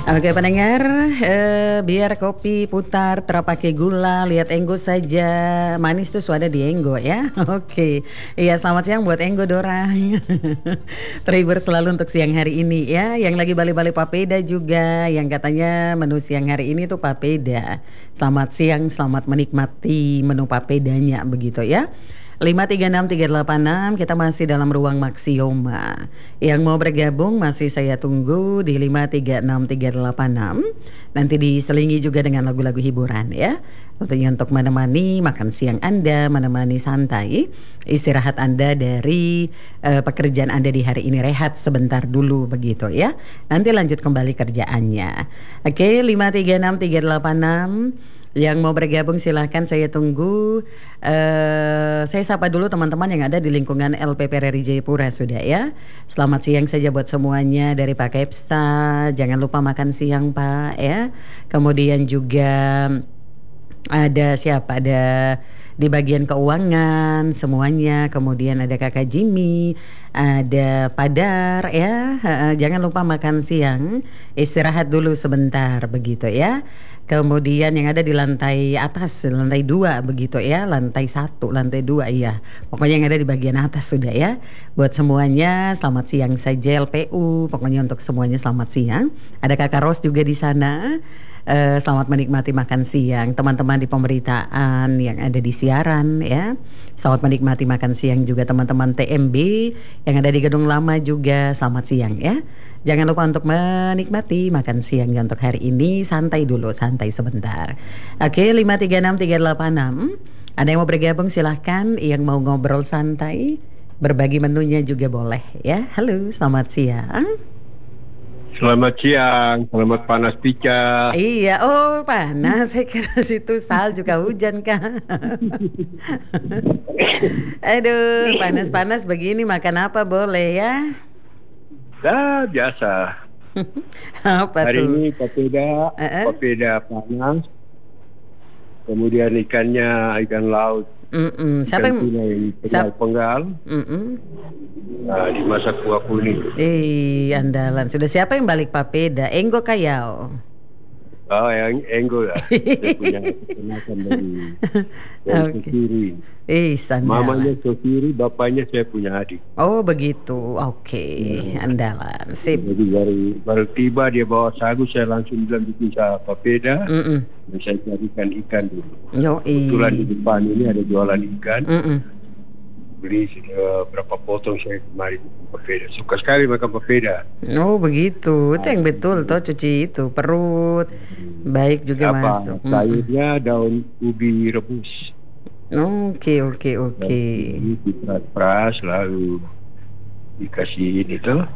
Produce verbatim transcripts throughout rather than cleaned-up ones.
Oke pendengar, eh, biar kopi putar terpakai gula, lihat Enggo saja. Manis tuh suada di Enggo ya. Oke, iya selamat siang buat Enggo Dora. Terhibur selalu untuk siang hari ini ya. Yang lagi balik-balik papeda juga, yang katanya menu siang hari ini tuh papeda. Selamat siang, selamat menikmati menu papedanya begitu ya. lima tiga enam tiga delapan enam, kita masih dalam ruang Maxioma. Yang mau bergabung masih saya tunggu di lima tiga enam tiga delapan enam. Nanti diselingi juga dengan lagu-lagu hiburan ya. Tentunya untuk menemani makan siang Anda, menemani santai istirahat Anda dari uh, pekerjaan Anda di hari ini. Rehat sebentar dulu begitu ya. Nanti lanjut kembali kerjaannya. Oke, lima tiga enam tiga delapan enam. Yang mau bergabung silahkan, saya tunggu. uh, Saya sapa dulu teman-teman yang ada di lingkungan L P P R R I Jayapura sudah ya. Selamat siang saja buat semuanya. Dari Pak Kepsta, jangan lupa makan siang Pak ya. Kemudian juga ada siapa, ada di bagian keuangan semuanya. Kemudian ada Kakak Jimmy, ada Padar ya. Jangan lupa makan siang, istirahat dulu sebentar begitu ya. Kemudian yang ada di lantai atas, lantai dua begitu ya, lantai satu, lantai dua ya. Pokoknya yang ada di bagian atas sudah ya. Buat semuanya selamat siang saja L P U. Pokoknya untuk semuanya selamat siang. Ada Kakak Ros juga di sana. Uh, selamat menikmati makan siang. Teman-teman di pemberitaan yang ada di siaran ya, selamat menikmati makan siang juga. Teman-teman T M B yang ada di gedung lama juga selamat siang ya. Jangan lupa untuk menikmati makan siangnya untuk hari ini. Santai dulu, santai sebentar. Oke, lima tiga enam tiga delapan enam. Ada yang mau bergabung silahkan. Yang mau ngobrol santai, berbagi menunya juga boleh ya. Halo, selamat siang. Selamat siang, selamat panas pica. Iya, oh panas. Saya kira situ salju kah hujan kah. Aduh, panas-panas begini makan apa boleh ya? Dah biasa. Apa hari tuh? Ini papeda, uh-uh. papeda panas. Kemudian ikannya ikan laut. Mm-mm. Siapa yang penggal-penggal? Nah, dimasak kuah kuning. Eh, andalan. Sudah siapa yang balik papeda? Enggo kayau. Oh, yang Enggo ya. Saya punya keponakan dari dari Sofiri. Eh, mamanya Sofiri, bapaknya saya punya adik. Oh, begitu. Oke, okay. Ya. Andalan. Sip. Jadi baru, baru tiba dia bawa sagu, saya langsung bilang bikin papeda. Mm-mm. Dan saya carikan ikan dulu. Yo, kebetulan di depan ini ada jualan ikan. Mm-mm. Beli uh, berapa potong saya kemarin papeda. Suka sekali makan papeda. Oh begitu, itu yang betul toh, cuci itu perut, baik juga apa, masuk. Sayurnya hmm. daun ubi rebus. Oke oke oke. Diperas lalu dikasih ini tuh.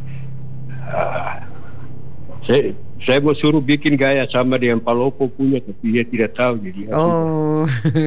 Uh, saya Saya mau suruh bikin gaya sama dengan Palopo punya, tapi dia tidak tahu jadi. Oh,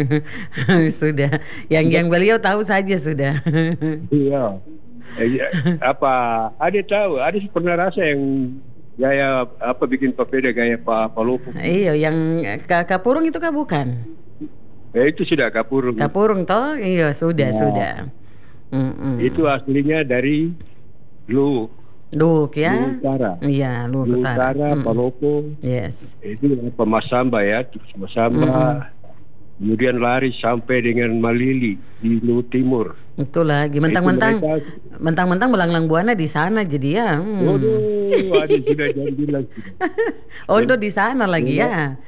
sudah. Yang yang beliau tahu saja sudah. Iya. Eh, apa? Ada tahu? Ada pernah rasa yang gaya apa bikin papeda gaya Pak Palopo? Iya, yang kapurung itu kah bukan? Eh, itu sudah kapurung. Kapurung toh? Iya sudah nah, sudah. Mm-mm. Itu aslinya dari Lu. Luk ya, Luk Utara. Iya, Luk Utara. Utara, mm. Palopo. Yes. Itu apa Masamba ya, Masamba. Mm-hmm. Kemudian lari sampai dengan Malili di Lu Timur. Itulah, mentang-mentang, mereka... mentang-mentang melanglang buana di sana jadi ya. Hmm. Waduh, ada sudah jadi bilang. Oh, itu di sana lagi ya.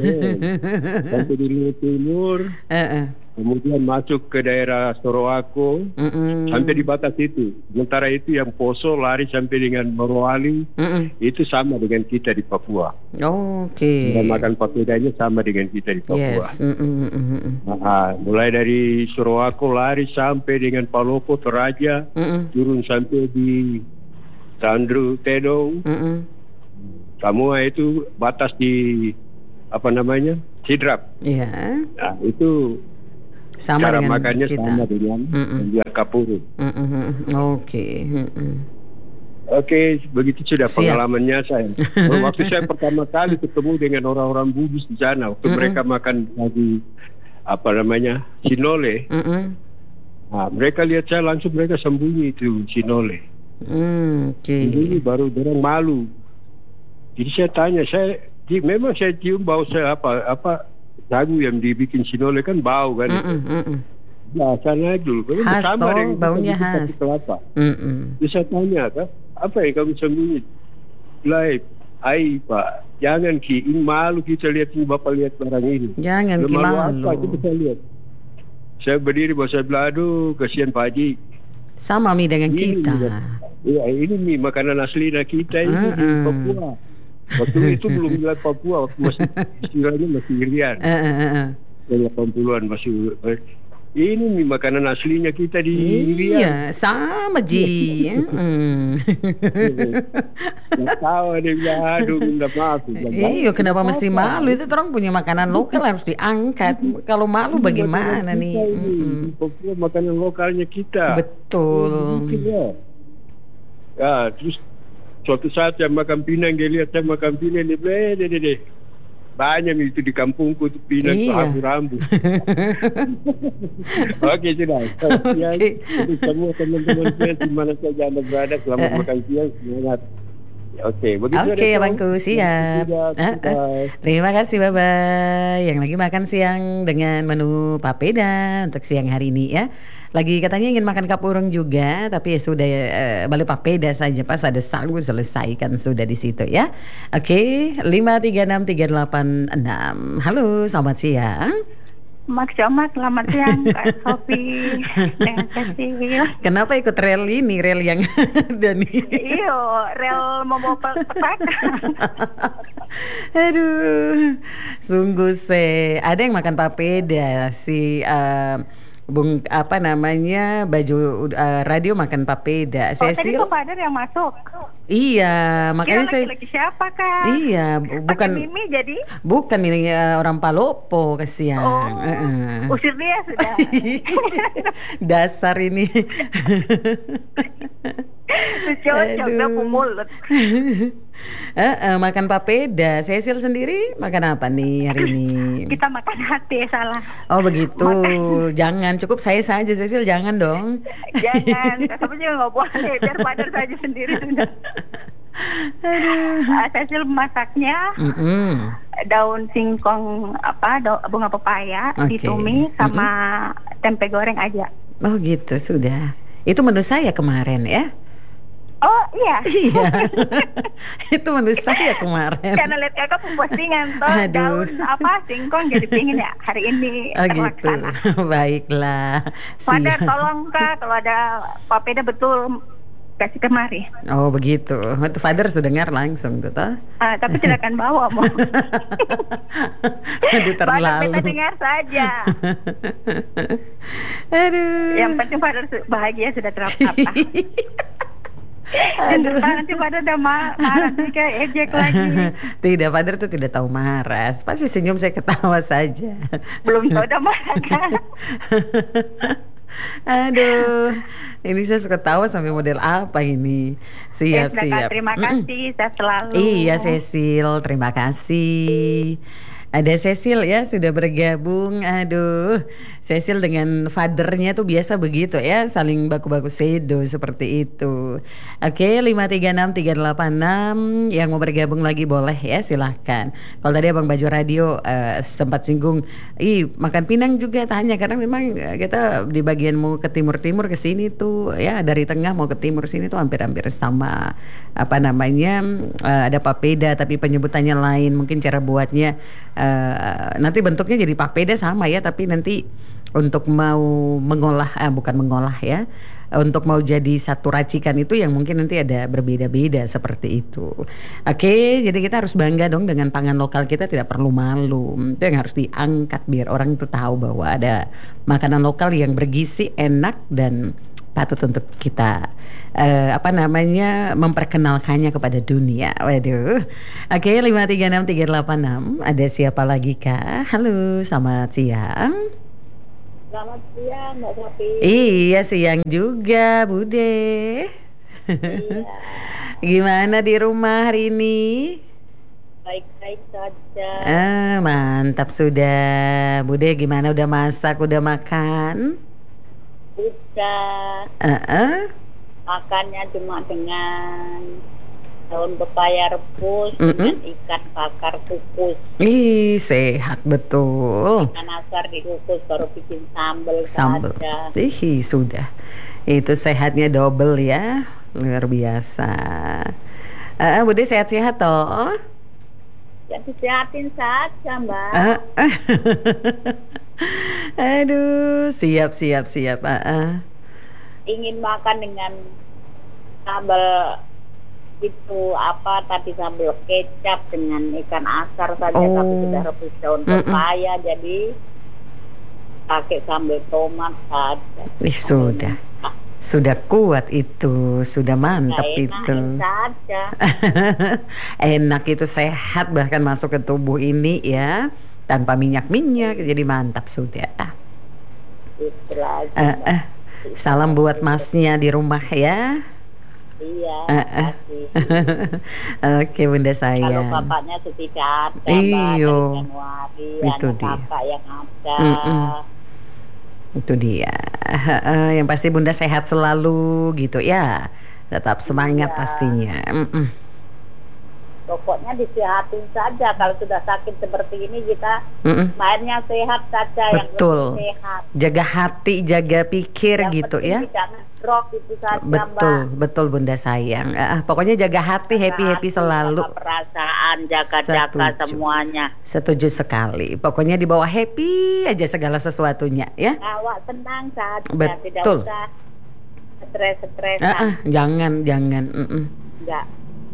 Sampai di Lu Timur. Uh-uh. Kemudian masuk ke daerah Sorowako, mm-mm. sampai di batas itu. Sementara itu yang Poso lari sampai dengan Morowali, mm-mm. itu sama dengan kita di Papua. Oh, oke. Okay. Dan makan papedanya sama dengan kita di Papua. Yes. Mm-mm. Nah, mulai dari Sorowako lari sampai dengan Palopo, Toraja, mm-mm. turun sampai di Tandru Tedong. Mm-mm. Semua itu batas di apa namanya? Sidrap. Iya. Yeah. Nah, itu sama cara dengan makannya kita. Sama dengan dia kapurung. Oke. Okay. Oke, begitu sudah Siap. Pengalamannya saya. Waktu saya pertama kali ketemu dengan orang-orang Bugis di sana, waktu mm-mm. mereka makan lagi apa namanya sinole. Nah, mereka lihat saya langsung mereka sembunyi itu sinole. Mm, okay. Sembunyi baru orang malu. Jadi saya tanya, saya memang saya cium bau saya apa apa sagu yang dibikin Sinole kan bau kan. Mm-mm, mm-mm. Nah, sana dulu. Khas toh, baunya khas. Kelapa. Jadi saya tanya, kan, apa yang kamu sembunyi? Lai, ai Pak, jangan Ki, ini malu kita lihat ini Bapak lihat barang ini. Jangan Ki, malu. Apa kita bisa lihat? Saya berdiri bawa saya bilang, aduh kasihan Pak Haji. Sama mi dengan ini, kita. Iya, ini mi makanan asli kita ini mm-mm. di Papua. Waktu itu belum bilang Papua, waktu masih istilahnya masih Irian. delapan puluhan masih. Ini mi makanan aslinya kita di Irian. Iya, sama Ji. Nggak tahu dia bilang, aduh minta maaf. Iya, kenapa mesti malu? Itu orang punya makanan lokal harus diangkat. Kalau malu bagaimana nih? Di Papua makanan lokalnya kita. Betul. Ya, terus suatu saat saya makan pinang, dia lihat saya makan pinang, dia bilang, eh, deh, deh, banyak itu di kampungku itu pinang, iya. Rambu-rambu. Oke, sudah. Ya, okay. Jadi semua teman-teman saya di mana saja Anda berada, selamat uh, makan siang, semangat. Oke, okay, begitu. Oke, okay, abangku, siap. Uh, uh. Terima kasih, bye-bye. Yang lagi makan siang dengan menu papeda untuk siang hari ini ya. Lagi katanya ingin makan kapurung juga, tapi ya sudah uh, balik papeda saja, pas ada sagu selesaikan sudah di situ ya. Oke, okay, lima tiga enam tiga delapan enam. Halo, selamat siang. Mak Coma, selamat siang Kak Sophie. Terima kasih. Kenapa ikut rel ini, rel yang ada nih? Iyo, rel membawa petak. Aduh, sungguh se. Ada yang makan papeda si. Uh, Bung apa namanya baju uh, radio makan papeda. Oh, Cecil. Tadi Pak Padar yang masuk. Iya, makanya saya. Laki-laki siapa Kak? Iya, bukan Mimi jadi. Bukan Mimi uh, orang Palopo kesian. Oh, uh-uh. Usir dia sudah. Dasar ini. Cocok dah mulut. Uh, uh, makan papeda. Cecil sendiri makan apa nih hari ini? Kita makan hati, salah. Oh begitu. Makan. Jangan, cukup saya saja Cecil, jangan dong. Jangan, kamu juga nggak boleh. Biar Padar saja sendiri sudah. Uh, Cecil masaknya mm-hmm. daun singkong apa, daun, bunga pepaya, okay. ditumis sama mm-hmm. tempe goreng aja. Oh gitu, sudah. Itu menu saya kemarin ya. Oh iya. Iya. Itu menu saya kemarin. Karena lihat kakak postingan toh daun apa singkong jadi pingin ya hari ini oh, terlaksana. Gitu. Baiklah. Padahal tolong Kak kalau ada papeda betul kasih kemari. Oh begitu. Itu Father sudah dengar langsung tuh toh. Ah, tapi tidak akan bawa mau. Aduh terlalu. Kita dengar saja. Aduh. Yang penting Father bahagia sudah terapa. Aduh. Nanti Padar udah ma- marah nih kayak ejek lagi. Tidak, Padar tuh tidak tahu marah. Pasti senyum, saya ketawa saja. Belum tahu udah marah kan. Aduh, ini saya suka tawa sampai model apa ini. Siap, eh, siap. Terima kasih, saya selalu. Iya, Cecil, terima kasih. Ada Cecil ya sudah bergabung. Aduh, Cecil dengan fathernya tuh biasa begitu ya, saling baku-baku sedo seperti itu. Oke, lima tiga enam tiga delapan enam yang mau bergabung lagi boleh ya, silahkan. Kalau tadi Abang Baju Radio uh, sempat singgung, ih makan pinang juga tanya, karena memang kita di bagian mau ke timur-timur ke sini tuh ya, dari tengah mau ke timur sini tuh hampir-hampir sama apa namanya, uh, ada papeda tapi penyebutannya lain, mungkin cara buatnya Uh, nanti bentuknya jadi papeda sama ya, tapi nanti untuk mau mengolah, eh, bukan mengolah ya, untuk mau jadi satu racikan itu yang mungkin nanti ada berbeda-beda seperti itu. Oke, jadi kita harus bangga dong dengan pangan lokal kita, tidak perlu malu. Itu yang harus diangkat biar orang itu tahu bahwa ada makanan lokal yang bergizi, enak dan patut untuk kita uh, apa namanya memperkenalkannya kepada dunia. Waduh. Oke, lima tiga enam tiga delapan enam. Ada siapa lagi Kak? Halo, selamat siang. Selamat siang Mbak Sophie. Iya, siang juga Bude. Iya. Gimana di rumah hari ini? Baik-baik saja. Ah, mantap sudah. Bude gimana, udah masak, udah makan? Udah. Uh-uh. Makannya cuma dengan daun pepaya rebus mm -mm. dengan ikan bakar kukus. Ih, sehat betul. Ikan asar dikukus baru bikin sambal. Sambal. Ih, sudah. Itu sehatnya double ya. Luar biasa. Uh, Bude sehat-sehat toh? Ya disehatin saja, Mbak. Uh, uh. Aduh, siap siap siap. Uh, uh. Ingin makan dengan sambal itu apa tadi sambal kecap dengan ikan asar saja, oh. Tapi sudah rebus daun pepaya, mm -mm. Jadi pakai sambal tomat saja. Ih, sudah, nah. Sudah kuat itu, sudah mantap nah, itu. Saja. Enak itu, sehat bahkan masuk ke tubuh ini ya, tanpa minyak-minyak, jadi mantap sudah. Itu lagi, uh, uh. Salam buat masnya di rumah ya. Iya, uh, uh. Oke Bunda sayang. Kalau bapaknya tidak ada, iyo, Januari, itu anak dia. Kakak yang ada. Mm -mm. Itu dia. Uh, yang pasti Bunda sehat selalu gitu ya. Tetap semangat iya. Pastinya. Mm -mm. Pokoknya disehatin saja. Kalau sudah sakit seperti ini kita mm -mm. mainnya sehat saja. Betul. Yang sehat. Jaga hati, jaga pikir yang gitu ya. Jangan drop itu saja, betul, Mbak. Betul Bunda sayang. Uh, pokoknya jaga hati, happy-happy selalu. Jaga perasaan, jaga-jaga semuanya. Setuju sekali. Pokoknya dibawa happy aja segala sesuatunya ya. Awak tenang saja. Betul. Tidak usah stres-stresan. Uh, uh, jangan, jangan. Mm -mm. Enggak.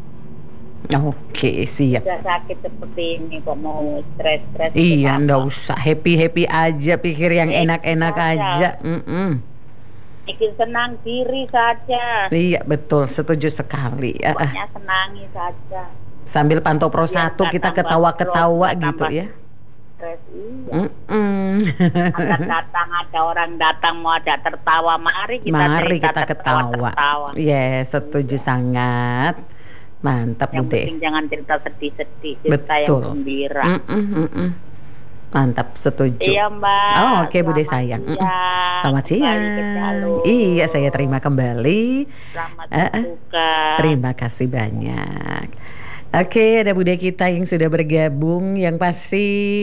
Oke, siap. Sudah sakit seperti ini kok mau stres-stres. Iya, ndak usah, happy-happy aja, pikir yang enak-enak aja. Mm -mm. Bikin senang diri saja. Iya, betul, setuju sekali. Pokoknya senangi saja. Sambil pantau Pro satu kita ketawa-ketawa gitu ya. Stres, iya. Mm -mm. Akan datang, ada orang datang mau ada tertawa, mari kita Mari cerita, kita ketawa. Iya, yes, setuju iya. Sangat. Mantap yang Bude. penting jangan cerita sedih-sedih, cerita yang gembira. Mm -mm, mm -mm. Mantap, setuju. Iya Mbak. Oh oke okay, Bude sayang. Mm -mm. Selamat siang. Iya, saya terima kembali. Selamat uh, uh. Terima kasih banyak. Oke, okay, ada Bude kita yang sudah bergabung. Yang pasti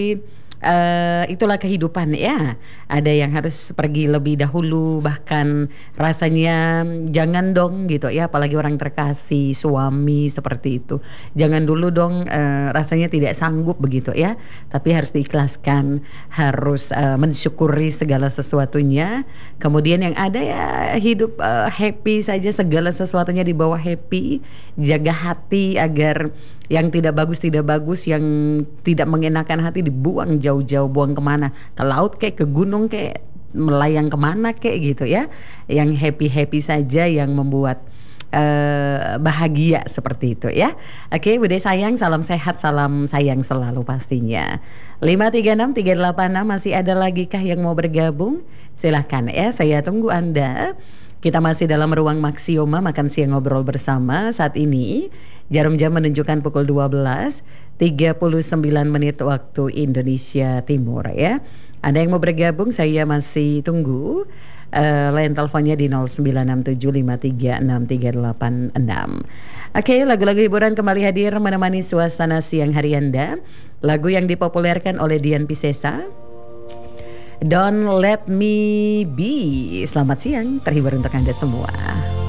Uh, itulah kehidupan ya. Ada yang harus pergi lebih dahulu, bahkan rasanya jangan dong gitu ya, apalagi orang terkasih, suami seperti itu. Jangan dulu dong, uh, rasanya tidak sanggup begitu ya. Tapi harus diikhlaskan, harus uh, mensyukuri segala sesuatunya. Kemudian yang ada ya hidup uh, happy saja, segala sesuatunya dibawa happy. Jaga hati agar yang tidak bagus tidak bagus, yang tidak mengenakan hati dibuang jauh-jauh, buang kemana, ke laut kayak, ke gunung kayak, melayang kemana kayak gitu ya. Yang happy-happy saja, yang membuat uh, bahagia seperti itu ya. Oke Bude sayang, salam sehat, salam sayang selalu pastinya. Lima tiga enam tiga delapan enam, masih ada lagi kah yang mau bergabung? Silahkan ya, saya tunggu Anda. Kita masih dalam ruang Maxioma, makan siang ngobrol bersama. Saat ini jarum jam menunjukkan pukul dua belas tiga puluh sembilan menit waktu Indonesia Timur ya. Ada yang mau bergabung, saya masih tunggu. Uh, line teleponnya di nol sembilan enam tujuh lima tiga enam tiga delapan enam. Oke, okay, lagu-lagu hiburan kembali hadir menemani suasana siang hari Anda. Lagu yang dipopulerkan oleh Dian Piscesa, Don't Let Me Be. Selamat siang, terhibur untuk Anda semua.